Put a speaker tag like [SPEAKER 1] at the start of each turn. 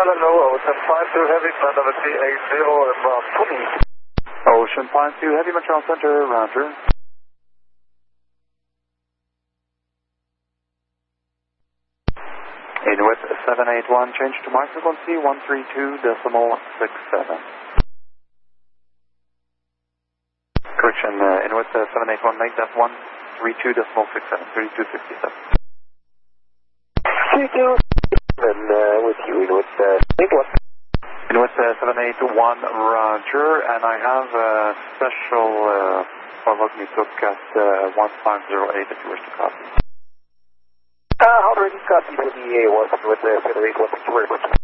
[SPEAKER 1] hello, Ocean 52 Heavy, Landavity 80 inbound 20.
[SPEAKER 2] Ocean 52 Heavy, Montreal Center, roger. Inuit 781, change to my frequency 132.67. Correction, Inuit 781, make that 132.67, 3267.
[SPEAKER 1] 32, and with you, Inuit 81.
[SPEAKER 2] Inuit 781, roger, and I have a special log me took at 1508 if you wish to copy.
[SPEAKER 1] Already copy for the A1 with the Federate 1 very much.